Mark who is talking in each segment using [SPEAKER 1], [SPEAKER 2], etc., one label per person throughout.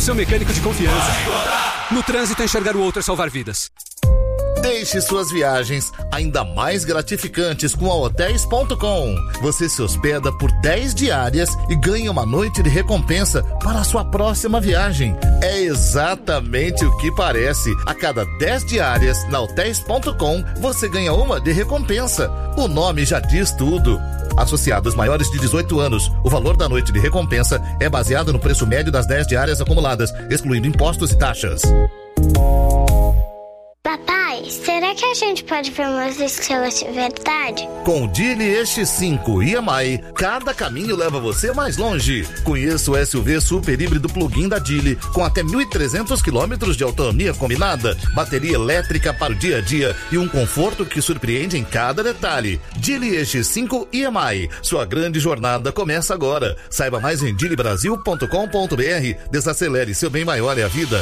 [SPEAKER 1] seu mecânico de confiança. No trânsito, enxergar o outro é salvar vidas.
[SPEAKER 2] Deixe suas viagens ainda mais gratificantes com a Hotéis.com. Você se hospeda por 10 diárias e ganha uma noite de recompensa para a sua próxima viagem. É exatamente o que parece. A cada 10 diárias na Hotéis.com, você ganha uma de recompensa. O nome já diz tudo. Associados maiores de 18 anos, o valor da noite de recompensa é baseado no preço médio das 10 diárias acumuladas, excluindo impostos e taxas.
[SPEAKER 3] Papai, será que a gente pode ver umas estrelas de verdade?
[SPEAKER 2] Com o Geely X5 EMI, cada caminho leva você mais longe. Conheça o SUV super híbrido plug-in da Geely, com até 1.300 km de autonomia combinada, bateria elétrica para o dia a dia e um conforto que surpreende em cada detalhe. Geely X5 EMI, sua grande jornada começa agora. Saiba mais em geelybrasil.com.br. Desacelere, seu bem maior é a vida.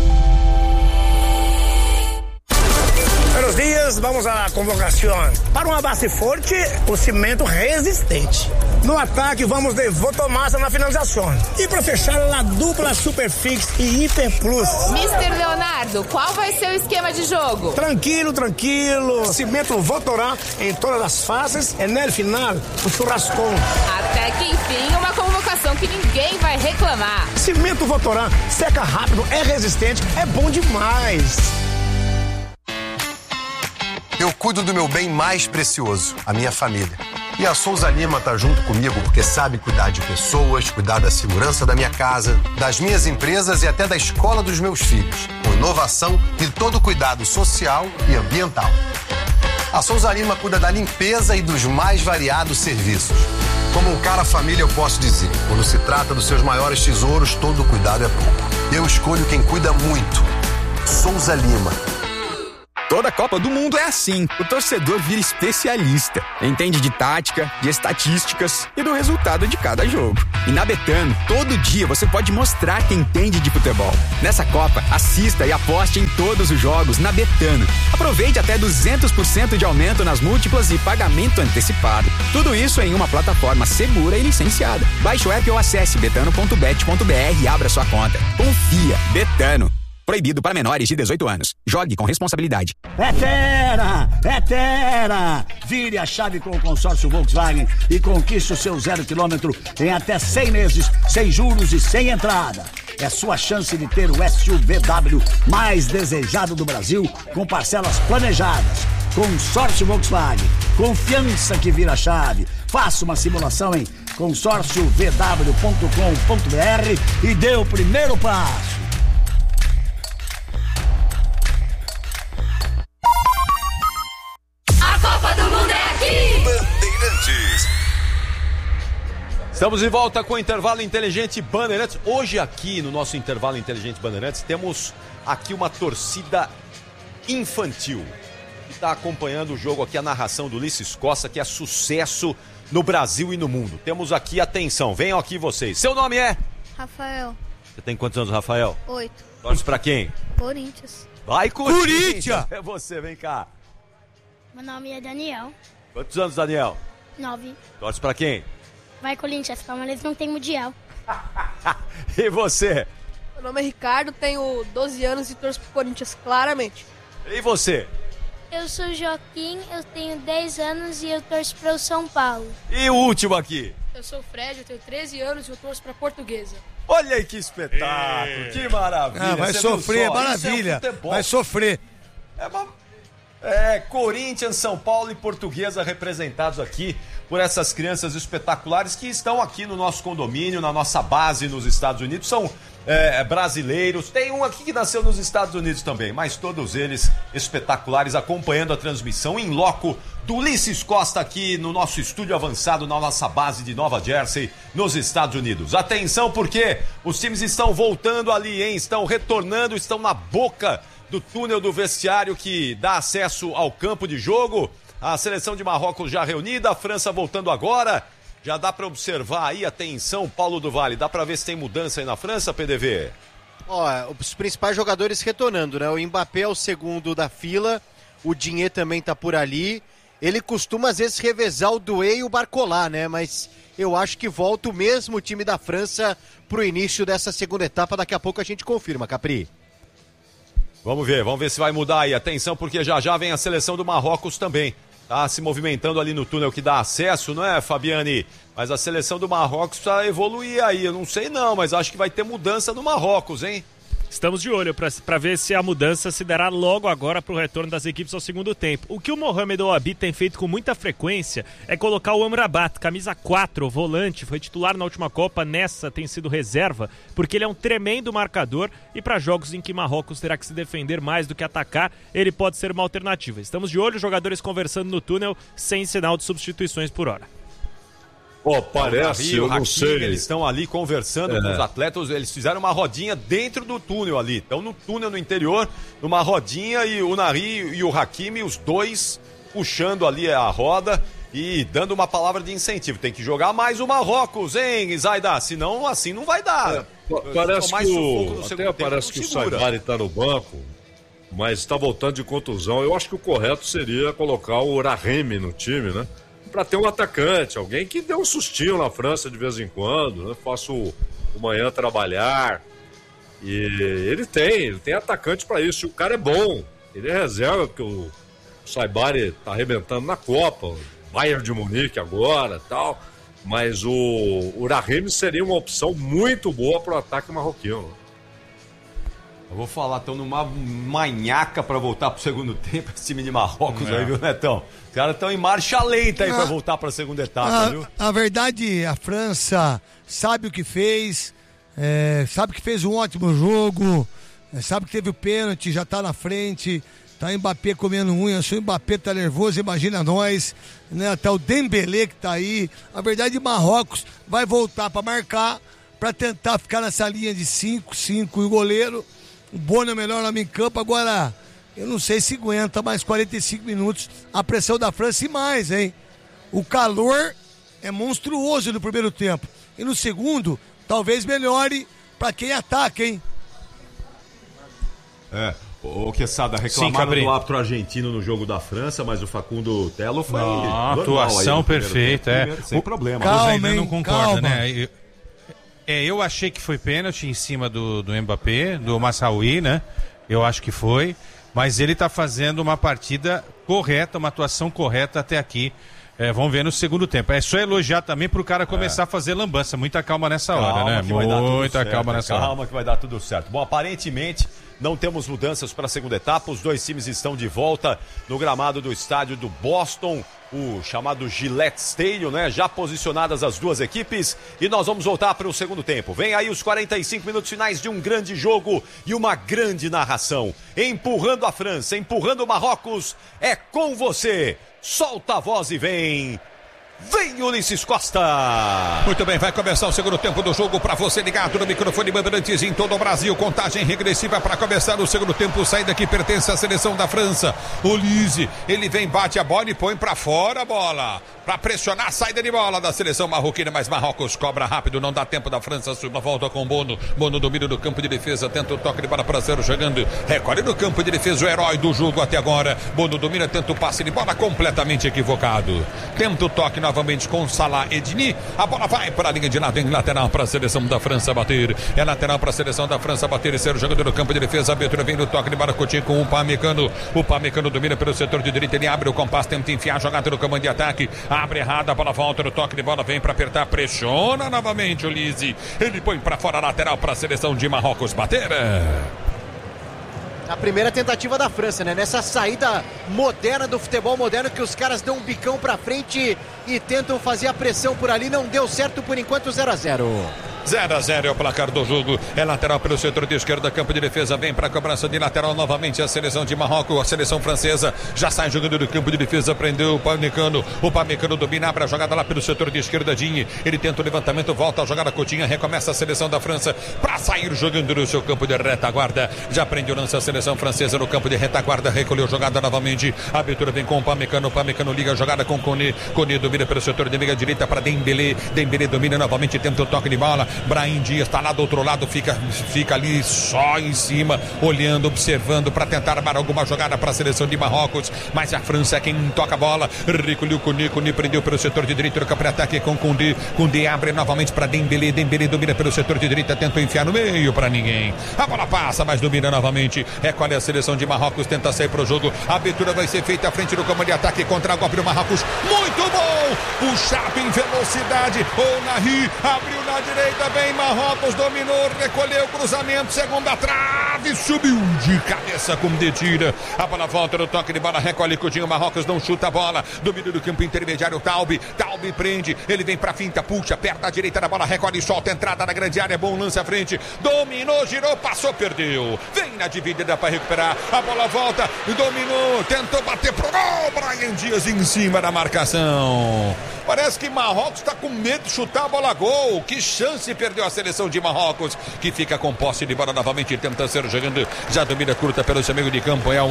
[SPEAKER 4] Buenos dias, vamos à convocação. Para uma base forte, o cimento resistente. No ataque, vamos de Votomassa na finalização. E para fechar, a dupla Superfix e Hiper Plus.
[SPEAKER 5] Mr. Leonardo, qual vai ser o esquema de jogo?
[SPEAKER 4] Tranquilo. Cimento Votorã em todas as faces e no final, o churrascão.
[SPEAKER 5] Até que enfim, uma convocação que ninguém vai reclamar.
[SPEAKER 4] Cimento Votorã seca rápido, é resistente, é bom demais.
[SPEAKER 6] Eu cuido do meu bem mais precioso, a minha família. E a Souza Lima tá junto comigo porque sabe cuidar de pessoas, cuidar da segurança da minha casa, das minhas empresas e até da escola dos meus filhos, com inovação e todo cuidado social e ambiental. A Souza Lima cuida da limpeza e dos mais variados serviços. Como um cara família, eu posso dizer, quando se trata dos seus maiores tesouros, todo cuidado é pouco. Eu escolho quem cuida muito. Souza Lima.
[SPEAKER 7] Toda Copa do Mundo é assim. O torcedor vira especialista. Entende de tática, de estatísticas e do resultado de cada jogo. E na Betano, todo dia você pode mostrar quem entende de futebol. Nessa Copa, assista e aposte em todos os jogos na Betano. Aproveite até 200% de aumento nas múltiplas e pagamento antecipado. Tudo isso em uma plataforma segura e licenciada. Baixe o app ou acesse betano.bet.br e abra sua conta. Confia. Betano. Proibido para menores de 18 anos. Jogue com responsabilidade.
[SPEAKER 8] É Terra! Vire a chave com o consórcio Volkswagen e conquiste o seu 0 km em até 100 meses, sem juros e sem entrada. É sua chance de ter o SUVW mais desejado do Brasil, com parcelas planejadas. Consórcio Volkswagen. Confiança que vira chave. Faça uma simulação em consórciovw.com.br e dê o primeiro passo.
[SPEAKER 2] Bandeirantes.
[SPEAKER 9] Estamos de volta com o Intervalo Inteligente Bandeirantes. Hoje aqui no nosso Intervalo Inteligente Bandeirantes temos aqui uma torcida infantil que está acompanhando o jogo aqui, a narração do Ulisses Costa, que é sucesso no Brasil e no mundo. Temos aqui, atenção, venham aqui vocês. Seu nome é?
[SPEAKER 10] Rafael.
[SPEAKER 9] Você tem quantos anos, Rafael?
[SPEAKER 10] 8.
[SPEAKER 9] Torce pra quem?
[SPEAKER 10] Corinthians.
[SPEAKER 9] Vai, Corinthians! É você, vem cá.
[SPEAKER 10] Meu nome é Daniel.
[SPEAKER 9] Quantos anos, Daniel?
[SPEAKER 10] 9.
[SPEAKER 9] Torce pra quem?
[SPEAKER 10] Vai, Corinthians, Palmeiras não tem mundial.
[SPEAKER 9] E você?
[SPEAKER 11] Meu nome é Ricardo, tenho 12 anos e torço pro Corinthians, claramente.
[SPEAKER 9] E você?
[SPEAKER 10] Eu sou Joaquim, eu tenho 10 anos e eu torço para o São Paulo.
[SPEAKER 9] E o último aqui?
[SPEAKER 11] Eu sou o Fred, eu tenho 13 anos e eu torço pra Portuguesa.
[SPEAKER 9] Olha aí que espetáculo, que maravilha.
[SPEAKER 12] Vai sofrer, maravilha. Vai sofrer.
[SPEAKER 9] Corinthians, São Paulo e Portuguesa representados aqui por essas crianças espetaculares que estão aqui no nosso condomínio, na nossa base nos Estados Unidos. São brasileiros, tem um aqui que nasceu nos Estados Unidos também, mas todos eles espetaculares, acompanhando a transmissão em loco do Ulisses Costa aqui no nosso estúdio avançado, na nossa base de Nova Jersey, nos Estados Unidos. Atenção, porque os times estão voltando ali, hein? Estão retornando, estão na boca do túnel do vestiário que dá acesso ao campo de jogo. A seleção de Marrocos já reunida, a França voltando agora. Já dá para observar aí, atenção, Paulo do Vale, dá para ver se tem mudança aí na França, PDV?
[SPEAKER 13] Os principais jogadores retornando, né? O Mbappé é o segundo da fila, o Digne também tá por ali, ele costuma às vezes revezar o Doué e o Barcola, né? Mas eu acho que volta o mesmo time da França pro início dessa segunda etapa. Daqui a pouco a gente confirma, Capri.
[SPEAKER 9] Vamos ver se vai mudar aí. Atenção, porque já vem a seleção do Marrocos também. Tá se movimentando ali no túnel que dá acesso, não é, Fabiane? Mas a seleção do Marrocos precisa evoluir aí. Eu não sei não, mas acho que vai ter mudança no Marrocos, hein?
[SPEAKER 14] Estamos de olho para ver se a mudança se dará logo agora para o retorno das equipes ao segundo tempo. O que o Mohamed Ouabi tem feito com muita frequência é colocar o Amrabat, camisa 4, volante, foi titular na última Copa, nessa tem sido reserva, porque ele é um tremendo marcador e para jogos em que Marrocos terá que se defender mais do que atacar, ele pode ser uma alternativa. Estamos de olho, jogadores conversando no túnel, sem sinal de substituições por hora.
[SPEAKER 15] Parece, eu não sei.
[SPEAKER 9] Eles estão ali conversando com os atletas, eles fizeram uma rodinha dentro do túnel ali. Estão no túnel no interior, numa rodinha, e o Nari e o Hakimi, os dois puxando ali a roda e dando uma palavra de incentivo. Tem que jogar mais o Marrocos, hein, Zaida? Senão assim não vai dar.
[SPEAKER 15] Parece que o Saibari está no banco, mas está voltando de contusão. Eu acho que o correto seria colocar o Rahimi no time, né? Para ter um atacante, alguém que dê um sustinho na França de vez em quando, né? Faça o manhã trabalhar. E ele tem atacante para isso. E o cara é bom, ele é reserva, porque o Saibari tá arrebentando na Copa, o Bayern de Munique agora e tal. Mas o Rahimi seria uma opção muito boa para o ataque marroquino.
[SPEAKER 9] Eu vou falar, estão numa manhaca para voltar pro segundo tempo, esse time de Marrocos aí, viu, Netão? Os caras estão em marcha lenta aí para voltar para a segunda etapa, viu?
[SPEAKER 12] A verdade, a França sabe o que fez, sabe que fez um ótimo jogo, sabe que teve o pênalti, já tá na frente, tá o Mbappé comendo unha, se o Mbappé tá nervoso, imagina nós, né? Até o Dembélé que tá aí. A verdade, Marrocos vai voltar para marcar, para tentar ficar nessa linha de 5-5 e o goleiro. O Bono é melhor lá em campo. Agora, eu não sei se aguenta mais 45 minutos a pressão da França e mais, hein? O calor é monstruoso no primeiro tempo. E no segundo, talvez melhore para quem ataca, hein?
[SPEAKER 9] O Quesada, reclamaram do árbitro argentino no jogo da França, mas o Facundo Telo foi...
[SPEAKER 16] atuação perfeita,
[SPEAKER 9] sem problema.
[SPEAKER 16] Calma, não concorda, né? Eu achei que foi pênalti em cima do Mbappé, do Massaoui, né? Eu acho que foi, mas ele tá fazendo uma partida correta, uma atuação correta até aqui. Vamos ver no segundo tempo. É só elogiar também pro cara começar a fazer lambança. Muita calma nessa hora, né? Muita calma nessa hora.
[SPEAKER 9] Calma que vai dar tudo certo. Bom, aparentemente não temos mudanças para a segunda etapa. Os dois times estão de volta no gramado do estádio do Boston, o chamado Gillette Stadium, né? Já posicionadas as duas equipes e nós vamos voltar para o segundo tempo. Vem aí os 45 minutos finais de um grande jogo e uma grande narração. Empurrando a França, empurrando o Marrocos, é com você. Solta a voz e vem Ulisses Costa.
[SPEAKER 17] Muito bem, vai começar o segundo tempo do jogo para você ligado no microfone Bandeirantes em todo o Brasil. Contagem regressiva para começar o segundo tempo. Saída que pertence à seleção da França. Olise, ele vem, bate a bola e põe para fora a bola. Para pressionar a saída de bola da seleção marroquina, mas Marrocos cobra rápido, não dá tempo da França, uma volta com Bono. Bono domina no campo de defesa, tenta o toque de bola para zero, jogando, recolhe no campo de defesa o herói do jogo até agora. Bono domina, tenta o passe de bola completamente equivocado. Tenta o toque novamente com Salah Edni, a bola vai para a linha de lado, em lateral para a seleção da França bater. É lateral para a seleção da França bater e ser jogando no campo de defesa. A abertura vem no toque de bola, Coutinho com o Pamecano. O Pamecano domina pelo setor de direita, ele abre o compasso, tenta enfiar a jogada no comando de ataque. Abre errada, a bola volta no toque de bola, vem para apertar, pressiona novamente o Lise. Ele põe para fora, lateral para a seleção de Marrocos bater.
[SPEAKER 13] A primeira tentativa da França, né? Nessa saída moderna do futebol moderno, que os caras dão um bicão pra frente e tentam fazer a pressão por ali. Não deu certo por enquanto, 0-0.
[SPEAKER 17] 0-0 é o placar do jogo. É lateral pelo setor de esquerda, campo de defesa. Vem para a cobrança de lateral novamente a seleção de Marrocos. A seleção francesa já sai jogando do campo de defesa. Prendeu o Pamecano. O Pamecano domina, abre a jogada lá pelo setor de esquerda. Dinho. Ele tenta o levantamento, volta a jogada. Coutinho, recomeça a seleção da França para sair jogando no seu campo de retaguarda. Já prende o lance a seleção francesa no campo de retaguarda. Recolheu jogada novamente. A abertura vem com o Pamecano. O Pamecano liga a jogada com Kone. Kone domina pelo setor de meia direita para Dembélé. Dembélé domina novamente, tenta o toque de bola. Brahim Dias tá lá do outro lado, fica ali só em cima, olhando, observando para tentar armar alguma jogada para a seleção de Marrocos, mas a França é quem toca a bola. Recolheu Koné prendeu pelo setor de direita do campo de ataque com Koundé abre novamente para Dembélé domina pelo setor de direita, tentou enfiar no meio para ninguém. A bola passa, mas domina novamente. Recolhe a seleção de Marrocos, tenta sair pro jogo. A abertura vai ser feita à frente do campo de ataque contra o golpe do Marrocos. Muito bom! Puxado em velocidade. O Nahri abriu na direita, bem Marrocos, dominou, recolheu, cruzamento, segunda trave, subiu de cabeça com detira. A bola volta no toque de bola, recolhe Coutinho, Marrocos não chuta a bola. Domínio do campo intermediário, Taube prende, ele vem pra finta, puxa, perto da direita da bola, recolhe, solta, entrada na grande área, bom lance à frente, dominou, girou, passou, perdeu. Vem na dividida para recuperar, a bola volta, dominou, tentou bater pro gol, Brahim Dias em cima da marcação. Parece que Marrocos está com medo de chutar a bola gol. Que chance perdeu a seleção de Marrocos, que fica com posse de bola novamente, tenta ser jogando, já domina curta pelo seu meio de campo, é o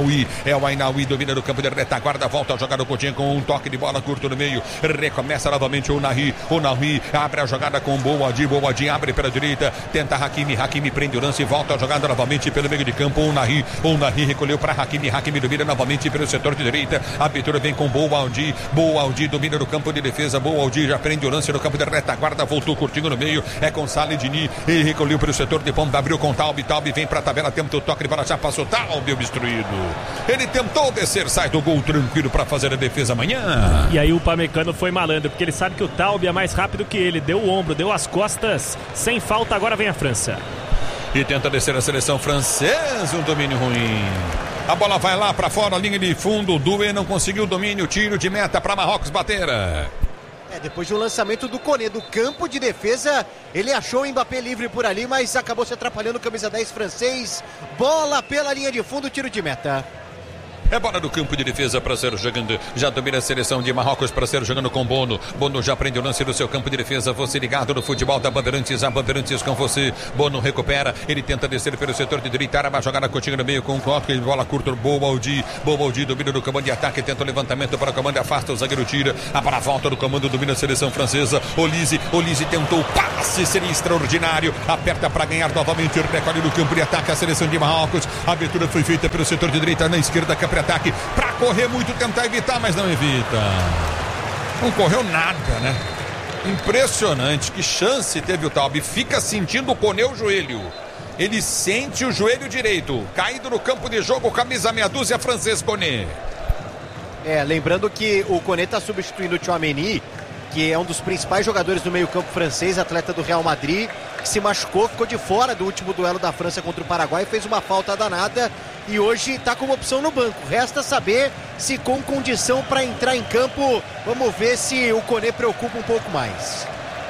[SPEAKER 17] Ainaoui, domina no campo de retaguarda, volta a jogar o Coutinho com um toque de bola curto no meio, recomeça novamente o Nahri abre a jogada com Boadi abre pela direita, tenta Hakimi prende o lance e volta a jogada novamente pelo meio de campo, o Nahri recolheu para Hakimi domina novamente pelo setor de direita, a abertura vem com Boadi domina no campo de defesa, Boadi já prende o lance no campo de retaguarda, voltou curtinho no meio, é com Saledini e recolheu para o setor de ponta, abriu com Taube vem para a tabela, tenta o toque de bola, já passou, Taube obstruído, ele tentou descer, sai do gol tranquilo para fazer a defesa amanhã.
[SPEAKER 14] E aí o Upamecano foi malandro, porque ele sabe que o Taube é mais rápido que ele, deu o ombro, deu as costas, sem falta, agora vem a França.
[SPEAKER 17] E tenta descer a seleção francesa, um domínio ruim. A bola vai lá para fora, linha de fundo, Doué não conseguiu o domínio, tiro de meta para Marrocos bater.
[SPEAKER 13] Depois de um lançamento do Koné do campo de defesa, ele achou o Mbappé livre por ali, mas acabou se atrapalhando, camisa 10 francês, bola pela linha de fundo, tiro de meta.
[SPEAKER 17] É bola do campo de defesa para ser jogando. Já domina a seleção de Marrocos para ser jogando com Bono. Bono já prende o lance do seu campo de defesa. Você ligado no futebol da Bandeirantes. A Bandeirantes com você. Bono recupera. Ele tenta descer pelo setor de direita. Arma a jogada Coutinho no meio com um toque. Bola curta. Boadi domina no comando de ataque. Tenta o levantamento para o comando. Afasta o zagueiro, tira. A bola volta do comando. Domina a seleção francesa. Olise tentou o passe. Seria extraordinário. Aperta para ganhar novamente. Recolhe no campo de ataque a seleção de Marrocos. A abertura foi feita pelo setor de direita. Na esquerda, ataque para correr muito, tentar evitar, mas não evita. Não correu nada, né? Impressionante, que chance teve o Taube. Fica sentindo o Koné o joelho. Ele sente o joelho direito. Caído no campo de jogo, camisa meia dúzia, francês Koné.
[SPEAKER 13] Lembrando que o Koné está substituindo o Tchouaméni, que é um dos principais jogadores do meio-campo francês, atleta do Real Madrid, que se machucou, ficou de fora do último duelo da França contra o Paraguai, fez uma falta danada e hoje está como opção no banco. Resta saber se com condição para entrar em campo. Vamos ver se o Koné preocupa um pouco mais.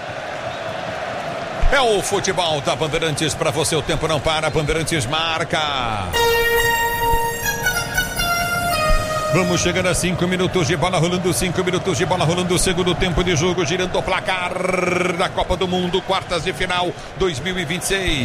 [SPEAKER 17] É o futebol da Bandeirantes para você, o tempo não para, Bandeirantes marca. Vamos chegando a 5 minutos de bola rolando, 5 minutos de bola rolando, segundo tempo de jogo, girando o placar da Copa do Mundo, quartas de final 2026.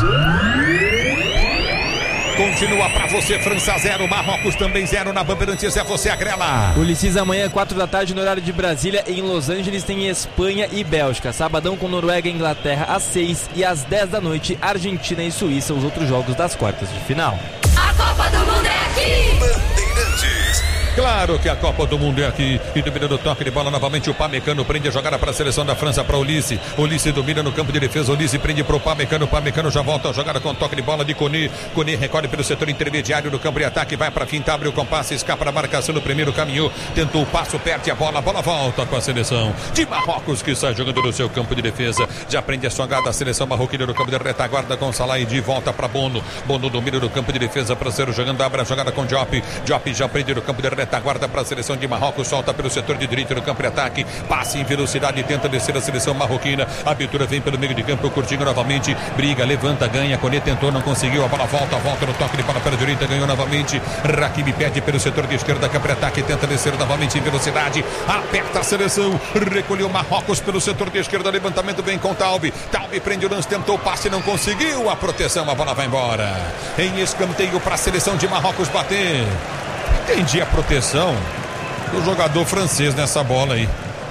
[SPEAKER 17] Continua pra você, França 0, Marrocos também 0 na Bandeirantes, é você, Agrela.
[SPEAKER 18] Ulisses, amanhã 4 da tarde no horário de Brasília, em Los Angeles tem Espanha e Bélgica. Sabadão com Noruega e Inglaterra às 6 e às 10 da noite, Argentina e Suíça, os outros jogos das quartas de final.
[SPEAKER 19] A Copa do Mundo é aqui!
[SPEAKER 17] Bandeirantes. Claro que a Copa do Mundo é aqui. E domina no toque de bola novamente o Upamecano prende a jogada para a seleção da França, para Olise domina no campo de defesa, Olise prende para o Upamecano já volta a jogada com toque de bola de Koné recolhe pelo setor intermediário do campo de ataque, vai para finta, abre o compasso, escapa da marcação no primeiro caminho, tentou o passo, perde a bola volta com a seleção de Marrocos, que sai jogando no seu campo de defesa, já prende a jogada a seleção marroquina no campo de retaguarda com Salah e de volta para Bono domina no campo de defesa para ser jogando, abre a jogada com Diop já prende no campo de retaguarda para a seleção de Marrocos, solta pelo setor de direita no campo de ataque, passe em velocidade, tenta descer a seleção marroquina, a abertura vem pelo meio de campo, Coutinho novamente, briga, levanta, ganha, Koné tentou, não conseguiu, a bola volta no toque de bola pela direita, ganhou novamente, Hakimi pede pelo setor de esquerda, campo de ataque, tenta descer novamente em velocidade, aperta a seleção, recolheu Marrocos pelo setor de esquerda, levantamento vem com Taube prende o lance, tentou o passe, não conseguiu a proteção, a bola vai embora, em escanteio para a seleção de Marrocos bater. Entendi a proteção do jogador francês nessa bola aí.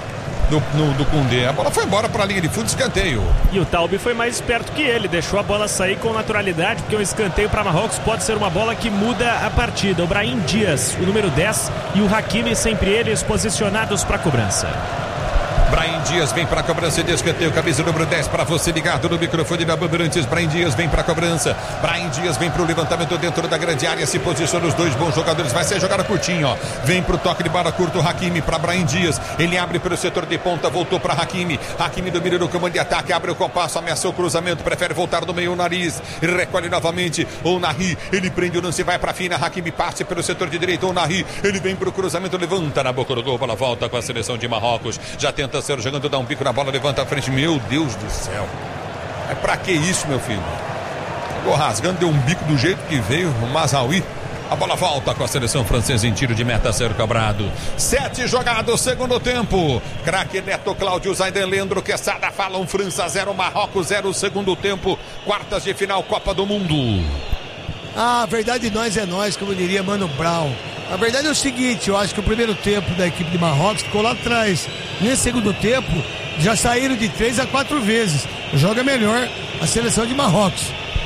[SPEAKER 17] do Koundé. A bola foi embora para a linha de fundo, escanteio.
[SPEAKER 14] E o Taube foi mais esperto que ele, deixou a bola sair com naturalidade, porque um escanteio para Marrocos pode ser uma bola que muda a partida. O Brahim Dias, o número 10, e o Hakimi, sempre eles posicionados para a cobrança.
[SPEAKER 17] Brahim Dias vem para a cobrança de escanteio, camisa número 10 para você ligado no microfone da Bandeirantes. Brahim Dias vem para a cobrança. Brahim Dias vem para o levantamento dentro da grande área, se posiciona os dois bons jogadores. Vai ser jogada curtinho, ó. Vem para o toque de bola curto, Hakimi para Brahim Dias. Ele abre pelo setor de ponta, voltou para Hakimi. Hakimi domina no comando de ataque, abre o compasso, ameaçou o cruzamento, prefere voltar no meio o nariz. Recolhe novamente o Nahri. Ele prende o lance, vai para a fina. Hakimi parte pelo setor de direita, o Nahri. Ele vem para o cruzamento, levanta na boca do gol, bola volta com a seleção de Marrocos. Já tenta ser jogando, dá um bico na bola, levanta a frente. Meu Deus do céu. É pra que isso, meu filho? Ficou rasgando, deu um bico do jeito que veio o Mazraoui. A bola volta com a seleção francesa em tiro de meta a ser cobrado. 7 jogados, segundo tempo. Craque Neto, Cláudio Zaidan, Leandro Quesada falam França 0, Marrocos 0, segundo tempo. Quartas de final, Copa do Mundo.
[SPEAKER 12] A verdade nós é nós, como diria Mano Brown. A verdade é o seguinte, eu acho que o primeiro tempo da equipe de Marrocos ficou lá atrás. Nesse segundo tempo, já saíram de 3 a 4 vezes. Joga melhor a seleção de Marrocos.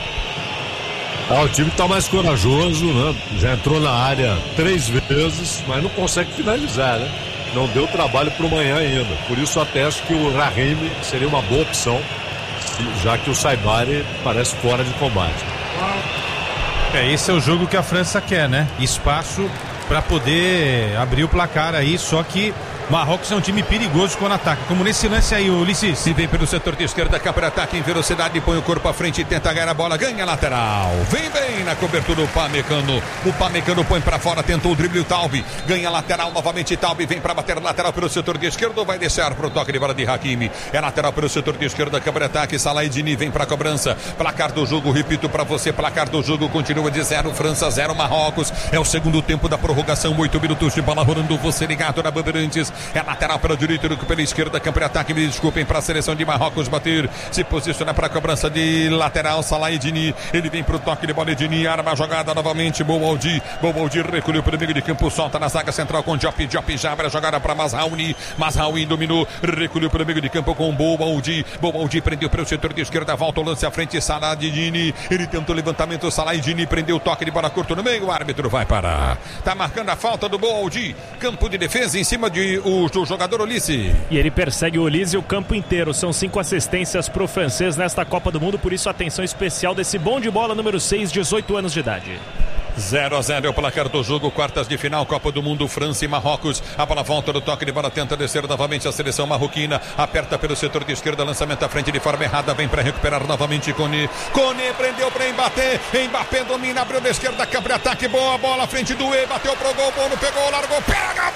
[SPEAKER 15] O time está mais corajoso, né? Já entrou na área 3 vezes, mas não consegue finalizar, né? Não deu trabalho para o Manhã ainda. Por isso até acho que o Rahimi seria uma boa opção, já que o Saibari parece fora de combate.
[SPEAKER 16] Esse é o jogo que a França quer, né? Espaço para poder abrir o placar aí, só que Marrocos é um time perigoso quando ataca, como nesse lance aí, Ulisses.
[SPEAKER 17] E vem pelo setor de esquerda, campo de ataque em velocidade, põe o corpo à frente e tenta ganhar a bola, ganha a lateral. Vem bem na cobertura o Pamecano. O Pamecano põe pra fora, tentou o drible, o Taube. Ganha a lateral novamente, Taube vem pra bater lateral pelo setor de esquerda, vai deixar pro toque de bola de Hakimi. É lateral pelo setor de esquerda, campo de ataque, Salah Eddini vem pra cobrança. Placar do jogo, repito pra você, placar do jogo continua de 0, França 0, Marrocos. É o segundo tempo da prorrogação, 8 minutos de bola rolando, você ligado na Bandeirantes. É lateral pela direita, pela esquerda, campo de ataque, me desculpem, para a seleção de Marrocos bater, se posiciona para a cobrança de lateral, Salah Eddini, ele vem para o toque de bola, Eddini, arma a jogada novamente, Boaldi recolheu para o meio de campo, solta na zaga central com Diop já abre a jogada para Mazraoui dominou, recolheu para o meio de campo com Boaldi prendeu para o setor de esquerda, volta o lance à frente, Salah Eddini, ele tentou o levantamento, Salah Eddini prendeu o toque de bola curto no meio, o árbitro vai parar, tá marcando a falta do Boaldi, campo de defesa em cima do jogador Olise.
[SPEAKER 14] E ele persegue o Olise o campo inteiro. São 5 assistências pro francês nesta Copa do Mundo, por isso atenção especial desse bom de bola número 6, 18 anos de idade.
[SPEAKER 17] 0-0 é o placar do jogo, quartas de final, Copa do Mundo, França e Marrocos. A bola volta do toque de bola, tenta descer novamente a seleção marroquina, aperta pelo setor de esquerda, lançamento à frente de forma errada, vem para recuperar novamente Koné prendeu para Mbappé domina, abriu da esquerda, campo de ataque, boa bola à frente do E, bateu pro gol, Bono pegou, largou, pega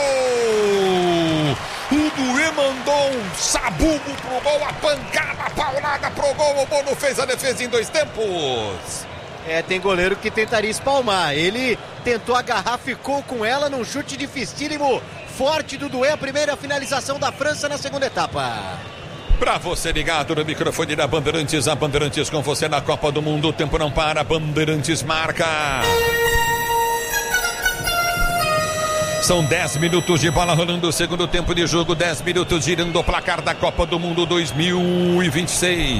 [SPEAKER 17] Bono! O Doué mandou um sabugo pro gol, a pancada, a paulada pro gol, o Bono fez a defesa em 2 tempos.
[SPEAKER 13] Tem goleiro que tentaria espalmar. Ele tentou agarrar, ficou com ela num chute dificílimo, forte do Doué, a primeira finalização da França na segunda etapa.
[SPEAKER 17] Pra você ligado no microfone da Bandeirantes, a Bandeirantes com você na Copa do Mundo, o tempo não para, Bandeirantes marca. São 10 minutos de bola rolando o segundo tempo de jogo, 10 minutos girando o placar da Copa do Mundo 2026.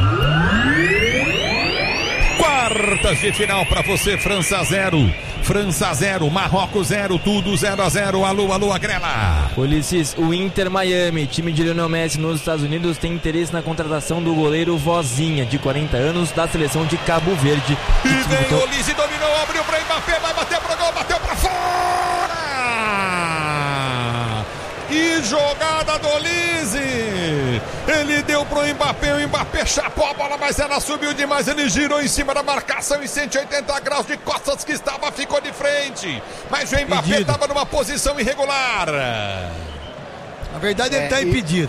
[SPEAKER 17] Quartas de final para você, França 0, Marrocos 0, tudo 0-0. Alô, Agrela.
[SPEAKER 18] Ulisses, o Inter Miami, time de Lionel Messi nos Estados Unidos, tem interesse na contratação do goleiro Vozinha, de 40 anos, da seleção de Cabo Verde.
[SPEAKER 17] E vem o Lise, dominou, abriu para Mbappé, vai bater pro gol, bateu para fora! E jogada do Lise, ele deu pro Mbappé, o Mbappé chapou a bola, mas ela subiu demais, ele girou em cima da marcação em 180 graus de costas que estava, ficou de frente, mas o Mbappé estava numa posição irregular.
[SPEAKER 12] A verdade é que está impedido.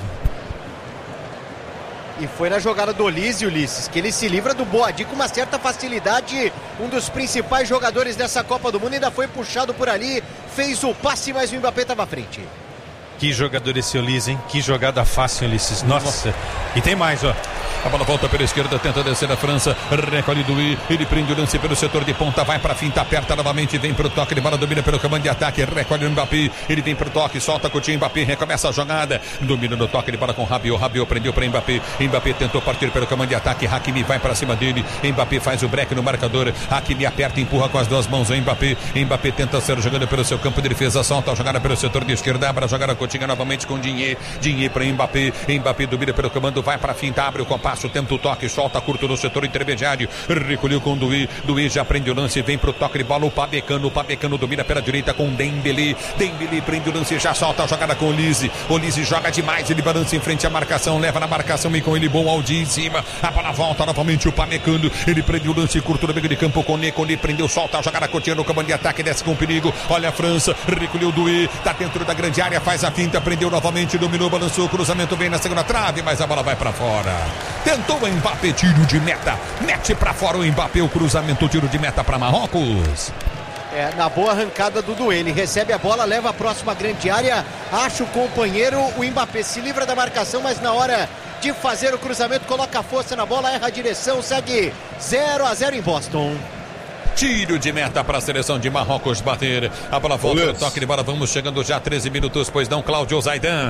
[SPEAKER 13] E foi na jogada do Olise, Ulisses, que ele se livra do Boadi com uma certa facilidade, um dos principais jogadores dessa Copa do Mundo, ainda foi puxado por ali, fez o passe, mas o Mbappé estava à frente.
[SPEAKER 16] Que jogador esse Olise, hein? Que jogada fácil, Ulisses. Nossa. E tem mais, ó.
[SPEAKER 17] A bola volta pela esquerda, tenta descer a França, recolhe Doué, ele prende o lance pelo setor de ponta, vai pra finta, aperta novamente, vem pro toque de bola, domina pelo comando de ataque, recolhe o Mbappé, ele vem pro toque, solta Coutinho, Mbappé, recomeça a jogada, domina no toque de bola com Rabiot, Rabiot prendeu pra Mbappé, Mbappé tentou partir pelo comando de ataque, Hakimi vai pra cima dele, Mbappé faz o break no marcador, Hakimi aperta e empurra com as duas mãos o Mbappé, Mbappé tenta ser jogando pelo seu campo de defesa, solta a jogada pelo setor de esquerda, abre a jogada Coutinho novamente com Digne, Digne pra Mbappé, Mbappé domina pelo comando, vai pra finta, abre o compasso, tenta o toque, solta curto no setor intermediário, recolheu com Doué, Doué já prende o lance, vem pro toque de bola, o Pamecano domina pela direita com Dembélé, Dembélé prende o lance, já solta a jogada com Olise, Olise joga demais, ele balança em frente à marcação, leva na marcação e com ele bom Aldi em cima, a bola volta novamente o Pamecano, ele prende o lance curto no meio de campo, Koné prendeu, solta a jogada, Coutinho no comando de ataque, desce com perigo, olha a França, recolheu Doué, tá dentro da grande área, faz a finta, prendeu novamente, dominou, balançou, o cruzamento vem na segunda trave, mas a bola vai pra fora, tentou o Mbappé, tiro de meta, mete pra fora o Mbappé, o cruzamento, tiro de meta pra Marrocos.
[SPEAKER 13] Na boa arrancada do Doué, ele recebe a bola, leva a próxima grande área, acha o companheiro, o Mbappé se livra da marcação, mas na hora de fazer o cruzamento, coloca a força na bola, erra a direção, segue 0-0 em Boston.
[SPEAKER 17] Tiro de meta para a seleção de Marrocos bater, a bola volta no toque de bola, vamos chegando já a 13 minutos, pois não, Cláudio Zaidan.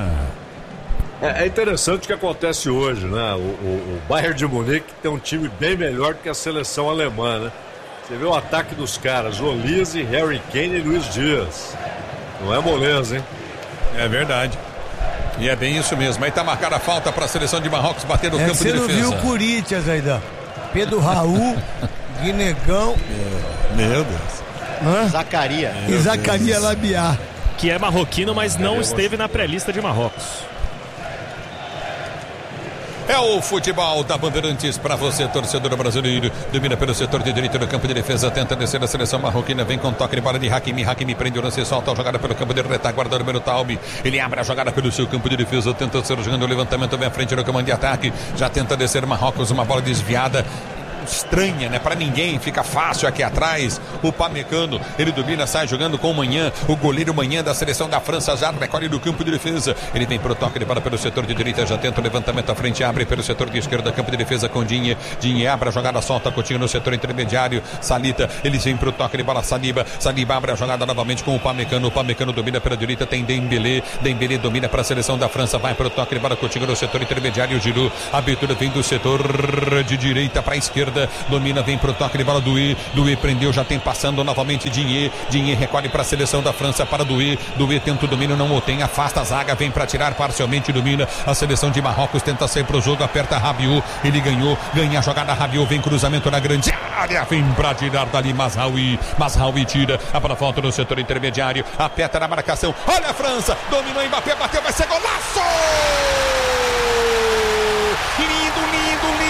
[SPEAKER 15] É interessante o que acontece hoje, né? O Bayern de Munique tem um time bem melhor do que a seleção alemã, né? Você vê o ataque dos caras, Olise, Harry Kane e Luiz Dias. Não é moleza, hein?
[SPEAKER 17] É verdade. E é bem isso mesmo. Aí tá marcada a falta para a seleção de Marrocos bater no campo de defesa.
[SPEAKER 12] Você não viu o Corinthians aí, Pedro Raul, Guinegão.
[SPEAKER 17] Meu Deus.
[SPEAKER 13] Zacarias.
[SPEAKER 12] E Zacarias Labiá.
[SPEAKER 14] Que é marroquino, mas não esteve na pré-lista de Marrocos.
[SPEAKER 17] É o futebol da Bandeirantes para você, torcedor brasileiro. Domina pelo setor de direita do campo de defesa, tenta descer a seleção marroquina, vem com toque de bola de Hakimi. Hakimi prende o lance, solta a jogada pelo campo de retaguarda, número Taube. Ele abre a jogada pelo seu campo de defesa, tenta ser jogando o levantamento, vem à frente no comando de ataque. Já tenta descer Marrocos, uma bola desviada. Estranha, né? Para ninguém, fica fácil aqui atrás. O Pamecano, ele domina, sai jogando com o Manhã, o goleiro Manhã da seleção da França, já recolhe do campo de defesa. Ele vem pro toque de bola pelo setor de direita, já tenta o levantamento à frente, abre pelo setor de esquerda, campo de defesa com Digne. Digne abre a jogada, solta Coutinho no setor intermediário. Salita, eles vêm pro toque de bola, Saliba abre a jogada novamente com o Pamecano. O Pamecano domina pela direita, tem Dembélé. Dembélé domina para a seleção da França, vai pro toque de bola, Coutinho no setor intermediário. Giroud, a abertura vem do setor de direita para a esquerda. Domina, vem pro toque de bola Doué. Doué prendeu, já tem passando novamente Digne. Digne recolhe para a seleção da França para Doué. Doué tenta o domínio, não o tem, afasta a zaga, vem para tirar parcialmente, domina. A seleção de Marrocos tenta sair pro jogo, aperta Rabiot. Ele ganha a jogada, Rabiot, vem cruzamento na grande área, vem para tirar dali Mazraoui tira, a bola volta no setor intermediário, aperta na marcação. Olha a França, dominou Mbappé, bateu, vai ser golaço! Lindo, lindo, lindo.